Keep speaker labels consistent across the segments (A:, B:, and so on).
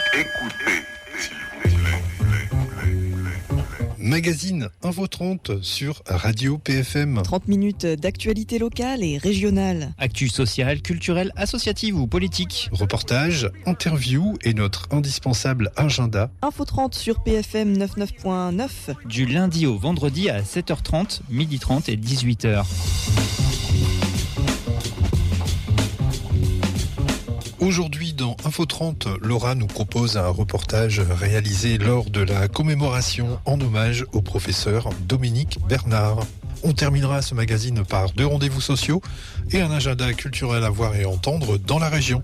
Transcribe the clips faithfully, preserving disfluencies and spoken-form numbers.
A: Écoutez, s'il vous plaît.
B: Magazine Info trente sur Radio P F M.
C: trente minutes d'actualité locale et régionale.
D: Actu sociale, culturelle, associative ou politique.
B: Reportages, interviews et notre indispensable agenda.
C: Info trente sur P F M quatre-vingt-neuf point neuf.
D: Du lundi au vendredi à sept heures trente, midi trente et dix-huit heures.
B: Aujourd'hui, dans Info trente, Laura nous propose un reportage réalisé lors de la commémoration en hommage au professeur Dominique Bernard. On terminera ce magazine par deux rendez-vous sociaux et un agenda culturel à voir et entendre dans la région.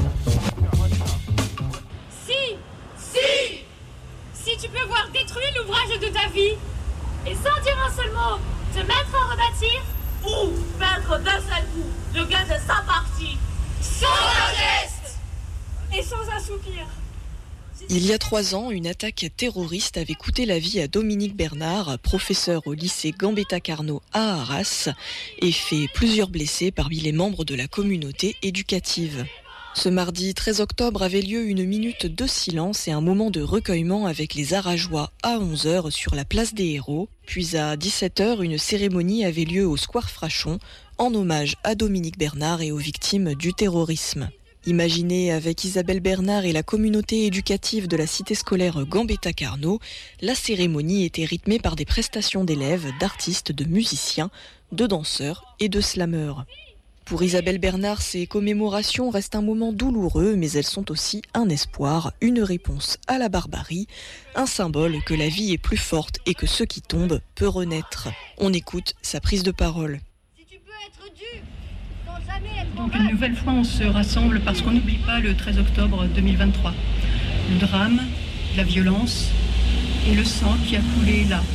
E: Si, si, si tu peux voir détruire l'ouvrage de ta vie et sans dire un seul mot, te mettre à rebâtir
F: ou perdre d'un seul coup le gain de sa partie.
E: Sans un geste et sans un soupir.
C: Il y a trois ans, une attaque terroriste avait coûté la vie à Dominique Bernard, professeur au lycée Gambetta Carnot à Arras, et fait plusieurs blessés parmi les membres de la communauté éducative. Ce mardi treize octobre avait lieu une minute de silence et un moment de recueillement avec les Arageois à onze heures sur la place des Héros. Puis à dix-sept heures, une cérémonie avait lieu au square Frachon en hommage à Dominique Bernard et aux victimes du terrorisme. Imaginée avec Isabelle Bernard et la communauté éducative de la cité scolaire Gambetta Carnot, la cérémonie était rythmée par des prestations d'élèves, d'artistes, de musiciens, de danseurs et de slameurs. Pour Isabelle Bernard, ces commémorations restent un moment douloureux, mais elles sont aussi un espoir, une réponse à la barbarie, un symbole que la vie est plus forte et que ce qui tombe peut renaître. On écoute sa prise de parole.
E: Si tu peux être dû, sans jamais être
G: Donc une nouvelle fois, on se rassemble parce qu'on n'oublie pas le treize octobre deux mille vingt-trois. Le drame, la violence et le sang qui a coulé là.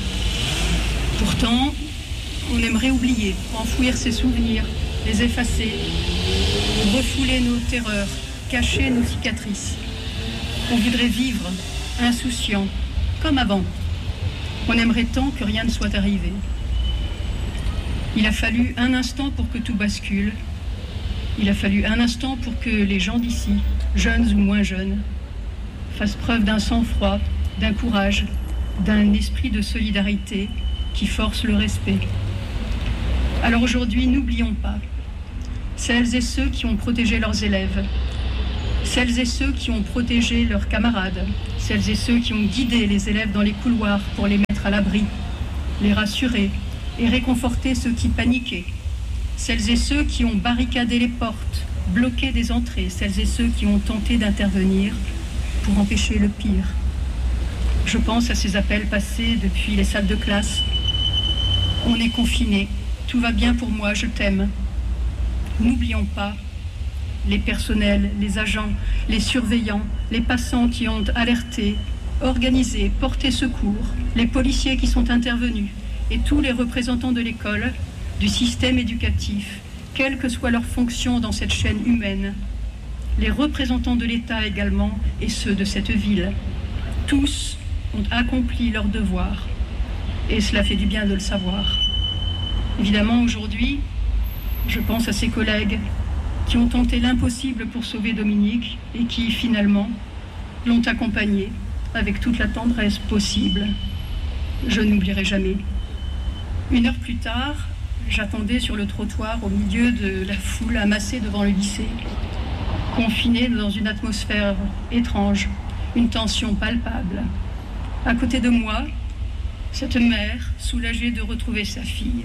G: Pourtant, on aimerait oublier, enfouir ses souvenirs, les effacer, refouler nos terreurs, cacher nos cicatrices. On voudrait vivre, insouciant, comme avant. On aimerait tant que rien ne soit arrivé. Il a fallu un instant pour que tout bascule. Il a fallu un instant pour que les gens d'ici, jeunes ou moins jeunes, fassent preuve d'un sang-froid, d'un courage, d'un esprit de solidarité qui force le respect. Alors aujourd'hui, n'oublions pas celles et ceux qui ont protégé leurs élèves, celles et ceux qui ont protégé leurs camarades, celles et ceux qui ont guidé les élèves dans les couloirs pour les mettre à l'abri, les rassurer et réconforter ceux qui paniquaient, celles et ceux qui ont barricadé les portes, bloqué des entrées, celles et ceux qui ont tenté d'intervenir pour empêcher le pire. Je pense à ces appels passés depuis les salles de classe. On est confinés. Tout va bien pour moi, je t'aime. N'oublions pas les personnels, les agents, les surveillants, les passants qui ont alerté, organisé, porté secours, les policiers qui sont intervenus et tous les représentants de l'école, du système éducatif, quelle que soit leur fonction dans cette chaîne humaine, les représentants de l'État également et ceux de cette ville. Tous ont accompli leur devoir et cela fait du bien de le savoir. Évidemment, aujourd'hui, je pense à ces collègues qui ont tenté l'impossible pour sauver Dominique et qui, finalement, l'ont accompagné avec toute la tendresse possible. Je n'oublierai jamais. Une heure plus tard, j'attendais sur le trottoir au milieu de la foule amassée devant le lycée, confinée dans une atmosphère étrange, une tension palpable. À côté de moi, cette mère, soulagée de retrouver sa fille.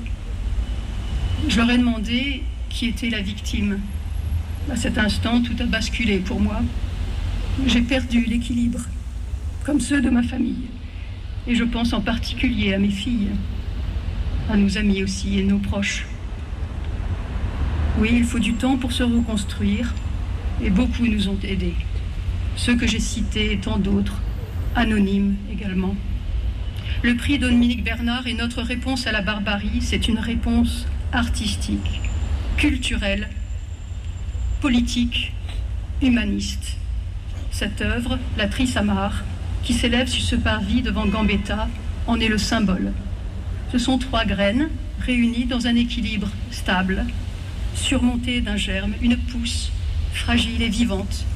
G: Je leur ai demandé qui était la victime. À cet instant, tout a basculé pour moi. J'ai perdu l'équilibre, comme ceux de ma famille. Et je pense en particulier à mes filles, à nos amis aussi et nos proches. Oui, il faut du temps pour se reconstruire, et beaucoup nous ont aidés. Ceux que j'ai cités et tant d'autres, anonymes également. Le prix Dominique Bernard est notre réponse à la barbarie, c'est une réponse artistique, culturelle, politique, humaniste. Cette œuvre, la Trisamar, qui s'élève sur ce parvis devant Gambetta, en est le symbole. Ce sont trois graines réunies dans un équilibre stable, surmontées d'un germe, une pousse fragile et vivante,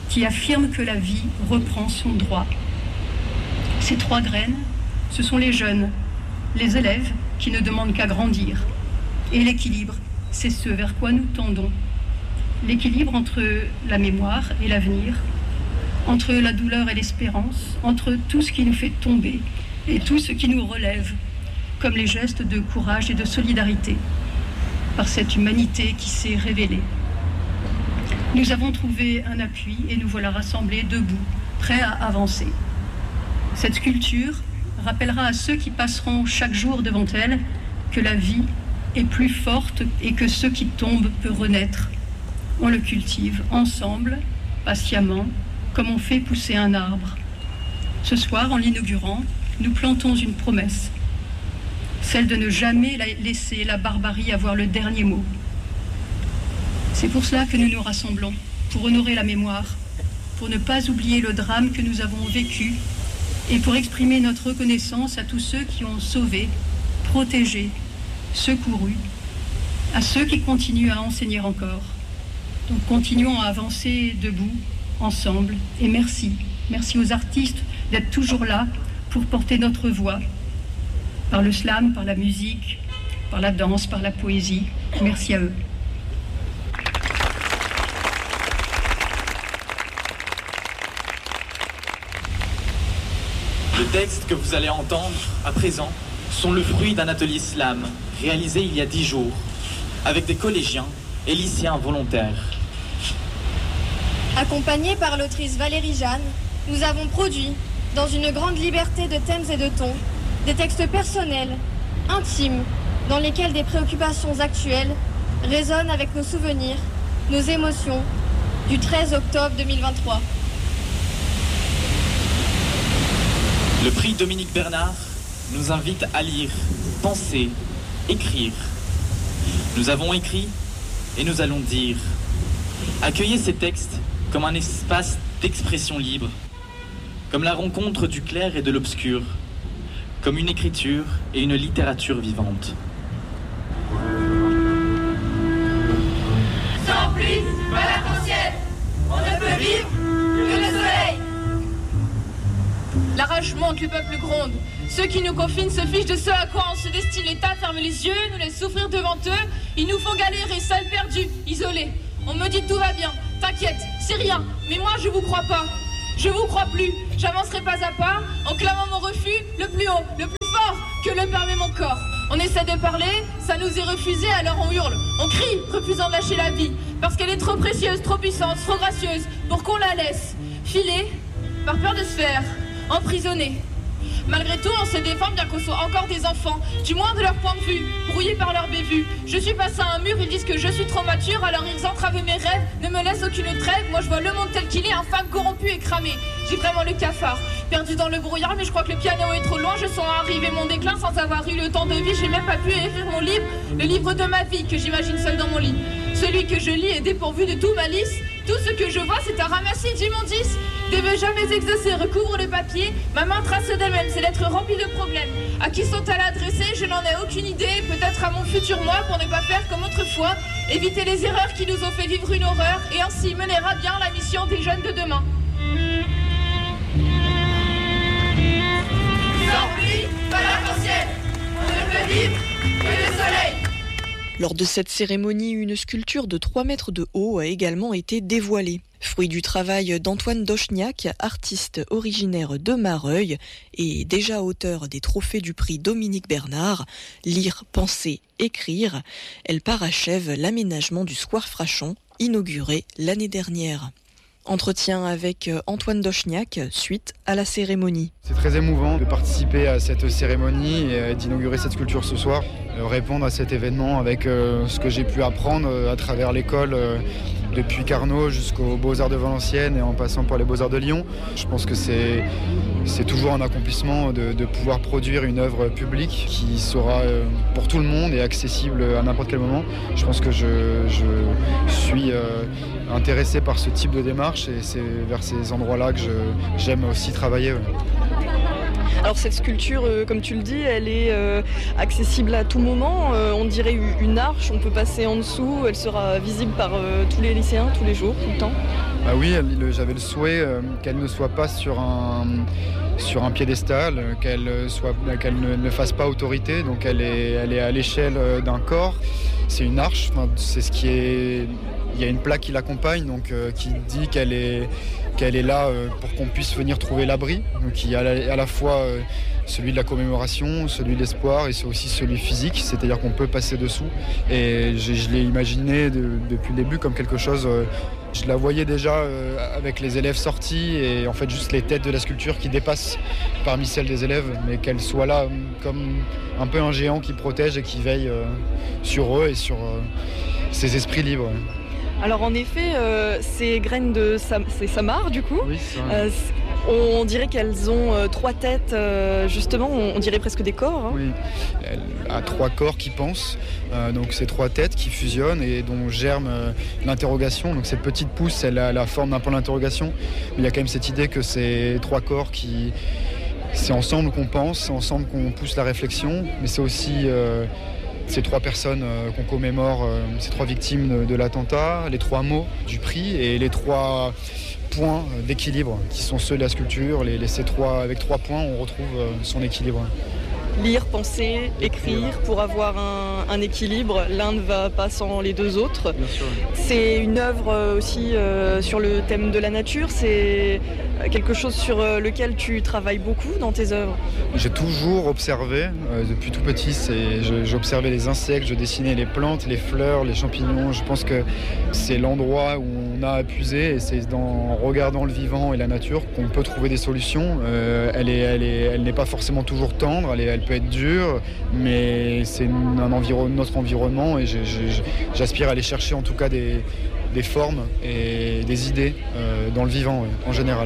G: qui affirme que la vie reprend son droit. Ces trois graines, ce sont les jeunes, les élèves qui ne demandent qu'à grandir. Et l'équilibre, c'est ce vers quoi nous tendons. L'équilibre entre la mémoire et l'avenir, entre la douleur et l'espérance, entre tout ce qui nous fait tomber et tout ce qui nous relève, comme les gestes de courage et de solidarité, par cette humanité qui s'est révélée. Nous avons trouvé un appui et nous voilà rassemblés debout, prêts à avancer. Cette sculpture rappellera à ceux qui passeront chaque jour devant elle que la vie est plus forte et que ce qui tombe peut renaître. On le cultive ensemble, patiemment, comme on fait pousser un arbre. Ce soir, en l'inaugurant, nous plantons une promesse, celle de ne jamais laisser la barbarie avoir le dernier mot. C'est pour cela que nous nous rassemblons, pour honorer la mémoire, pour ne pas oublier le drame que nous avons vécu et pour exprimer notre reconnaissance à tous ceux qui ont sauvé, protégé, secouru, à ceux qui continuent à enseigner encore. Donc continuons à avancer debout, ensemble, et merci. Merci aux artistes d'être toujours là pour porter notre voix, par le slam, par la musique, par la danse, par la poésie. Merci à eux.
H: Les textes que vous allez entendre à présent sont le fruit d'un atelier slam réalisé il y a dix jours avec des collégiens et lycéens volontaires.
I: Accompagnés par l'autrice Valérie Jeanne, nous avons produit, dans une grande liberté de thèmes et de tons, des textes personnels, intimes, dans lesquels des préoccupations actuelles résonnent avec nos souvenirs, nos émotions, du treize octobre deux mille vingt-trois.
H: Le prix Dominique Bernard nous invite à lire, penser, écrire. Nous avons écrit et nous allons dire. Accueillez ces textes comme un espace d'expression libre, comme la rencontre du clair et de l'obscur, comme une écriture et une littérature vivante.
F: Sans pluie, pas l'arc-en-ciel. On ne peut vivre que le soleil.
E: La rage monte, le peuple gronde. Ceux qui nous confinent se fichent de ce à quoi on se destine. L'État ferme les yeux, nous laisse souffrir devant eux. Ils nous font galérer, seuls perdus, isolés. On me dit tout va bien, t'inquiète, c'est rien. Mais moi je vous crois pas. Je vous crois plus, j'avancerai pas à pas en clamant mon refus le plus haut, le plus fort que le permet mon corps. On essaie de parler, ça nous est refusé, alors on hurle. On crie, refusant de lâcher la vie, parce qu'elle est trop précieuse, trop puissante, trop gracieuse, pour qu'on la laisse filer par peur de se faire emprisonner. Malgré tout, on se défend bien qu'on soit encore des enfants, du moins de leur point de vue, brouillés par leur bévue. Je suis passé à un mur, ils disent que je suis trop mature, alors ils entravent mes rêves, ne me laissent aucune trêve. Moi je vois le monde tel qu'il est, infâme, corrompu et cramé. J'ai vraiment le cafard, perdu dans le brouillard, mais je crois que le piano est trop loin. Je sens arriver mon déclin sans avoir eu le temps de vivre. J'ai même pas pu écrire mon livre, le livre de ma vie que j'imagine seul dans mon lit. Celui que je lis est dépourvu de tout malice. Tout ce que je vois, c'est un ramassis d'immondices. Des vœux jamais exaucés recouvrent le papier. Ma main trace d'elle-même, c'est l'être rempli de problèmes. À qui sont-elles adressées? Je n'en ai aucune idée. Peut-être à mon futur moi, pour ne pas faire comme autrefois. Éviter les erreurs qui nous ont fait vivre une horreur, et ainsi mener à bien la mission des jeunes de demain.
F: Sans pluie, pas l'arc-en-ciel. On ne peut vivre que le soleil.
C: Lors de cette cérémonie, une sculpture de trois mètres de haut a également été dévoilée. Fruit du travail d'Antoine Dochniak, artiste originaire de Mareuil et déjà auteur des trophées du prix Dominique Bernard, Lire, penser, écrire, elle parachève l'aménagement du square Frachon, inauguré l'année dernière. Entretien avec Antoine Dochniak, suite à la cérémonie.
J: C'est très émouvant de participer à cette cérémonie et d'inaugurer cette sculpture ce soir, répondre à cet événement avec ce que j'ai pu apprendre à travers l'école depuis Carnot jusqu'aux Beaux-Arts de Valenciennes et en passant par les Beaux-Arts de Lyon. Je pense que c'est, c'est toujours un accomplissement de, de pouvoir produire une œuvre publique qui sera pour tout le monde et accessible à n'importe quel moment. Je pense que je, je suis intéressé par ce type de démarche et c'est vers ces endroits-là que je, j'aime aussi travailler. Ouais.
C: Alors cette sculpture, euh, comme tu le dis, elle est euh, accessible à tout moment. Euh, on dirait une arche, on peut passer en dessous, elle sera visible par euh, tous les lycéens, tous les jours, tout le temps.
J: Ah oui, elle, j'avais le souhait euh, qu'elle ne soit pas sur un, sur un piédestal, qu'elle, soit, qu'elle ne, ne fasse pas autorité, donc elle est, elle est à l'échelle d'un corps. C'est une arche, enfin, c'est ce qui est... Il y a une plaque qui l'accompagne, donc euh, qui dit qu'elle est, qu'elle est là euh, pour qu'on puisse venir trouver l'abri. Donc il y a à la fois euh, celui de la commémoration, celui de l'espoir et c'est aussi celui physique, c'est-à-dire qu'on peut passer dessous. Et je, je l'ai imaginé de, depuis le début comme quelque chose... Euh, je la voyais déjà euh, avec les élèves sortis et en fait juste les têtes de la sculpture qui dépassent parmi celles des élèves, mais qu'elle soit là comme un peu un géant qui protège et qui veille euh, sur eux et sur euh, ces esprits libres.
C: Alors en effet, euh, ces graines de Sam- c'est Samar du coup.
J: Oui, c'est
C: euh, on dirait qu'elles ont euh, trois têtes, euh, justement, on, on dirait presque des corps. Hein.
J: Oui, elle a trois corps qui pensent, euh, donc ces trois têtes qui fusionnent et dont germe euh, l'interrogation. Donc cette petite pousse, elle a la forme d'un point d'interrogation, mais il y a quand même cette idée que ces trois corps qui... C'est ensemble qu'on pense, c'est ensemble qu'on pousse la réflexion, mais c'est aussi... Euh, ces trois personnes euh, qu'on commémore, euh, ces trois victimes de, de l'attentat, les trois mots du prix et les trois points d'équilibre qui sont ceux de la sculpture. Les, les, ces trois, avec trois points, on retrouve euh, son équilibre.
C: Lire, penser, écrire pour avoir un, un équilibre. L'un ne va pas sans les deux autres.
J: Bien sûr.
C: C'est une œuvre aussi euh, sur le thème de la nature. C'est quelque chose sur lequel tu travailles beaucoup dans tes œuvres.
J: J'ai toujours observé, euh, depuis tout petit, c'est, je, j'observais les insectes, je dessinais les plantes, les fleurs, les champignons. Je pense que c'est l'endroit où on a à puiser et c'est dans, en regardant le vivant et la nature qu'on peut trouver des solutions. Euh, elle, est, elle, est, elle n'est pas forcément toujours tendre, elle, est, elle peut être dure, mais c'est un environ, notre environnement et je, je, j'aspire à aller chercher en tout cas des, des formes et des idées euh, dans le vivant ouais, en général.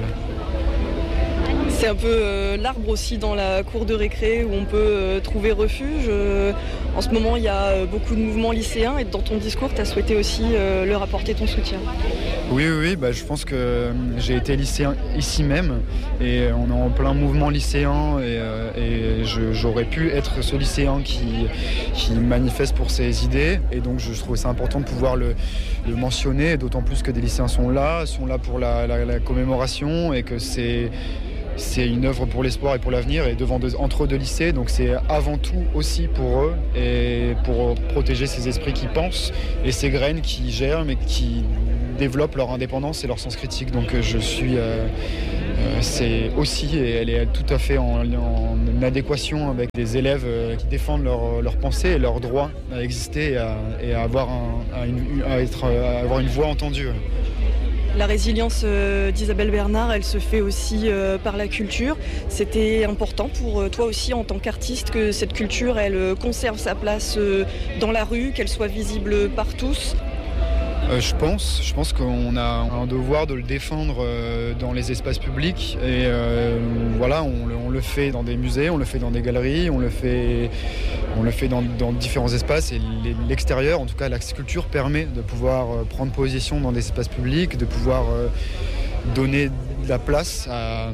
C: C'est un peu euh, l'arbre aussi dans la cour de récré où on peut euh, trouver refuge. Euh, en ce moment, il y a euh, beaucoup de mouvements lycéens et dans ton discours, tu as souhaité aussi euh, leur apporter ton soutien.
J: Oui, oui, oui bah, je pense que euh, j'ai été lycéen ici même et on est en plein mouvement lycéen et, euh, et je, j'aurais pu être ce lycéen qui, qui manifeste pour ses idées et donc je trouvais ça important de pouvoir le, le mentionner, d'autant plus que des lycéens sont là, sont là pour la, la, la commémoration et que c'est... C'est une œuvre pour l'espoir et pour l'avenir et devant deux, entre deux lycées, donc c'est avant tout aussi pour eux et pour protéger ces esprits qui pensent et ces graines qui germent et qui développent leur indépendance et leur sens critique. Donc je suis, euh, euh, c'est aussi, et elle est tout à fait en, en adéquation avec des élèves qui défendent leur, leur pensée et leur droit à exister et à, et à, avoir, un, à, une, à, être, à avoir une voix entendue.
C: La résilience euh, d'Isabelle Bernard, elle se fait aussi euh, par la culture. C'était important pour euh, toi aussi en tant qu'artiste que cette culture, elle euh, conserve sa place euh, dans la rue, qu'elle soit visible par tous.
J: Euh, je pense, je pense qu'on a un devoir de le défendre euh, dans les espaces publics et euh, voilà, on, on le fait dans des musées, on le fait dans des galeries, on le fait, on le fait dans, dans différents espaces et l'extérieur, en tout cas la sculpture permet de pouvoir euh, prendre position dans des espaces publics, de pouvoir euh, donner de la place à,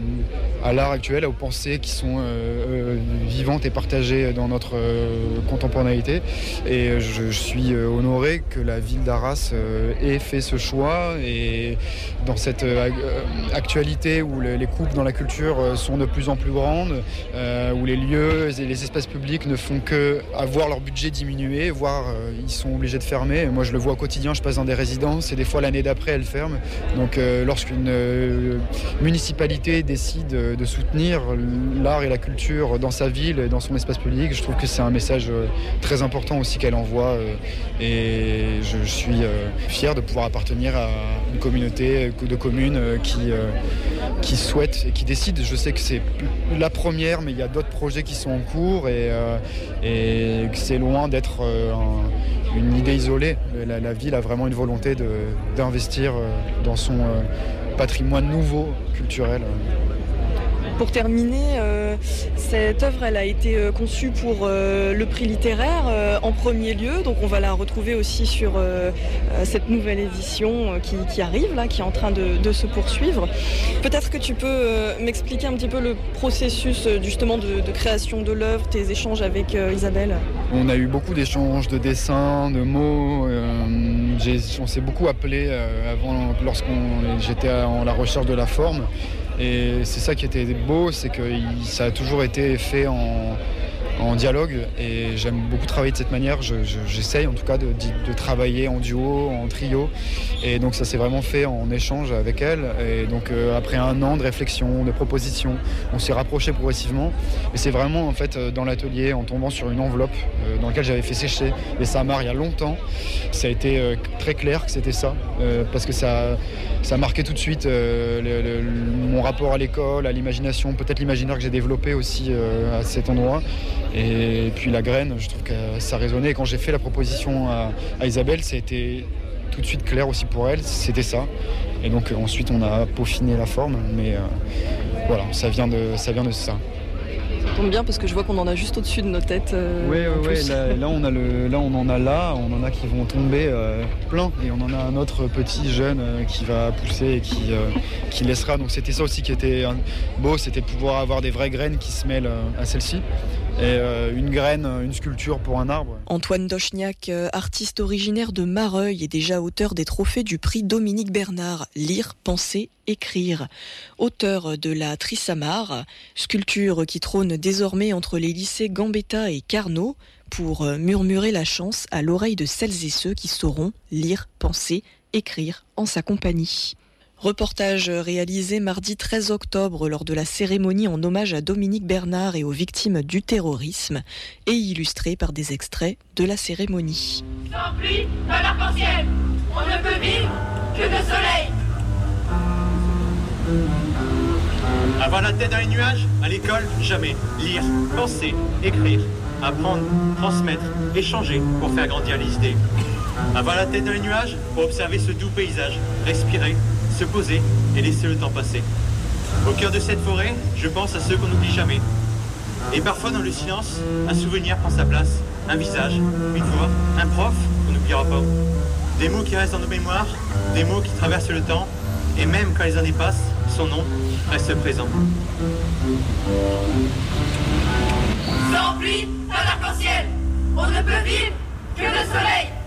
J: à l'art actuel, aux pensées qui sont euh, euh, vivantes et partagées dans notre euh, contemporanéité. Et je, je suis euh, honoré que la ville d'Arras euh, ait fait ce choix. Et dans cette euh, actualité où le, les coupes dans la culture euh, sont de plus en plus grandes, euh, où les lieux et les espaces publics ne font que avoir leur budget diminuer, voire euh, ils sont obligés de fermer. Moi, je le vois au quotidien, je passe dans des résidences et des fois l'année d'après, elles ferment. Donc, euh, lorsqu'une euh, municipalité décide de soutenir l'art et la culture dans sa ville et dans son espace public, je trouve que c'est un message très important aussi qu'elle envoie et je suis fier de pouvoir appartenir à une communauté de communes qui, qui souhaite et qui décide. Je sais que c'est la première, mais il y a d'autres projets qui sont en cours et, et que c'est loin d'être un, une idée isolée. La, la ville a vraiment une volonté de, d'investir dans son patrimoine nouveau culturel.
C: Pour terminer, euh, cette œuvre elle a été euh, conçue pour euh, le prix littéraire euh, en premier lieu, donc on va la retrouver aussi sur euh, cette nouvelle édition euh, qui, qui arrive, là, qui est en train de, de se poursuivre. Peut-être que tu peux euh, m'expliquer un petit peu le processus euh, justement de, de création de l'œuvre, tes échanges avec euh, Isabelle.
J: On a eu beaucoup d'échanges de dessins, de mots, euh, j'ai, on s'est beaucoup appelé euh, avant, lorsqu'on j'étais en la recherche de la forme. Et c'est ça qui était beau, c'est que ça a toujours été fait en, en dialogue et j'aime beaucoup travailler de cette manière. Je, je, j'essaye en tout cas de, de travailler en duo, en trio. Et donc ça s'est vraiment fait en échange avec elle. Et donc euh, après un an de réflexion, de proposition, on s'est rapprochés progressivement. Et c'est vraiment en fait dans l'atelier, en tombant sur une enveloppe euh, dans laquelle j'avais fait sécher les samars il y a longtemps, ça a été euh, très clair que c'était ça. Euh, parce que ça, ça a marqué tout de suite euh, le, le, mon rapport à l'école, à l'imagination, peut-être l'imaginaire que j'ai développé aussi euh, à cet endroit. Et puis la graine, je trouve que ça résonnait. Et quand j'ai fait la proposition à, à Isabelle, ça a été tout de suite clair aussi pour elle, c'était ça. Et donc ensuite on a peaufiné la forme, mais euh, voilà, ça vient de, ça vient de ça.
C: Ça tombe bien parce que je vois qu'on en a juste au-dessus de nos têtes. Euh,
J: oui, oui, oui. Là, là, on a le, là on en a là, on en a qui vont tomber euh, plein. Et on en a un autre petit jeune euh, qui va pousser et qui, euh, qui laissera. Donc c'était ça aussi qui était beau, c'était de pouvoir avoir des vraies graines qui se mêlent euh, à celle-ci. Et euh, une graine, une sculpture pour un arbre.
C: Antoine Dochniak, artiste originaire de Mareuil et déjà auteur des trophées du prix Dominique Bernard, Lire, Penser, Écrire. Auteur de la Trisamar, sculpture qui trône désormais entre les lycées Gambetta et Carnot pour murmurer la chance à l'oreille de celles et ceux qui sauront lire, penser, écrire en sa compagnie. Reportage réalisé mardi treize octobre lors de la cérémonie en hommage à Dominique Bernard et aux victimes du terrorisme et illustré par des extraits de la cérémonie.
F: Sans pluie, pas d'arc-en-ciel. On ne peut vivre que de soleil.
K: Avoir la tête dans les nuages, à l'école, jamais. Lire, penser, écrire, apprendre, transmettre, échanger pour faire grandir les idées. Avoir la tête dans les nuages pour observer ce doux paysage, respirer, se poser et laisser le temps passer. Au cœur de cette forêt, je pense à ceux qu'on n'oublie jamais. Et parfois dans le silence, un souvenir prend sa place, un visage, une voix, un prof qu'on n'oubliera pas. Des mots qui restent dans nos mémoires, des mots qui traversent le temps, et même quand les années passent, son nom reste présent.
F: Sans pluie, pas d'arc-en-ciel. On ne peut vivre que de soleil.